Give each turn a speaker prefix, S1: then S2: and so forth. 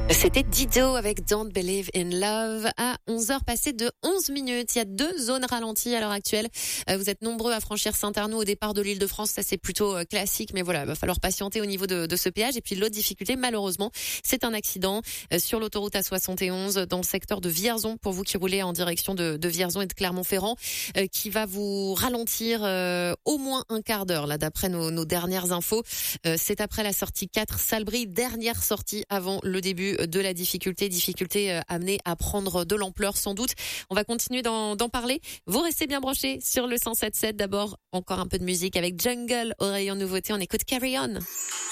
S1: C'était Dido avec Don't Believe in Love à 11h passées de 11 minutes. Il y a 2 zones ralenties à l'heure actuelle. Vous êtes nombreux à franchir Saint-Arnoux au départ de l'Île-de-France. Ça, c'est plutôt classique, mais voilà, il va falloir patienter au niveau de ce péage. Et puis l'autre difficulté, malheureusement, c'est un accident sur l'autoroute A71 dans le secteur de Vierzon, pour vous qui roulez en direction de Vierzon et de Clermont-Ferrand, qui va vous ralentir au moins un quart d'heure, là, d'après nos dernières infos. C'est après la sortie 4 Salbris, dernière sortie avant le début de la difficulté amenée à prendre de l'ampleur sans doute. On va continuer d'en parler. Vous restez bien branchés sur le 107.7. D'abord, encore un peu de musique avec Jungle au rayon nouveauté. On écoute Carry On.